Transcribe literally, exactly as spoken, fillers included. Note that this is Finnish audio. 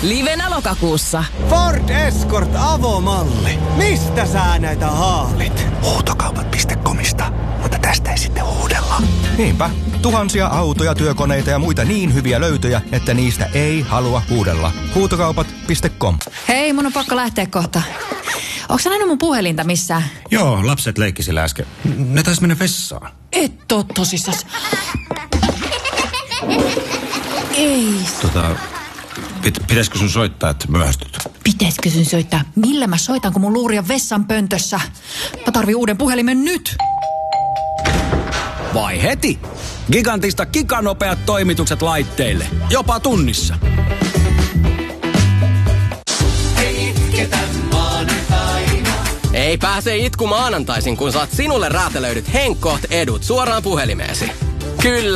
livenä lokakuussa. Ford Escort avomalli. Mistä sä näitä haalit? Huutokaupat piste comista, mutta tästä ei sitten huudella. Niinpä. Tuhansia autoja, työkoneita ja muita niin hyviä löytöjä, että niistä ei halua huudella. Huutokaupat piste com. Hei, mun on pakko lähteä kohta. Onko sä nähnyt mun puhelinta missään? Joo, lapset leikkisillä äsken. Ne taisi mennä vessaan. Et oo tosissas. Ei. Tota, pit, pitäisikö sun soittaa, että myöhästyt? Pitäisikö sun soittaa? Millä mä soitan, kun mun luuri on vessan pöntössä? Mä tarvin uuden puhelimen nyt. Vai heti? Gigantista giganopeat toimitukset laitteille. Jopa tunnissa. Ei pääse itku maanantaisin, kun saat sinulle räätälöidyt Henkoht edut suoraan puhelimeesi. Kyllä.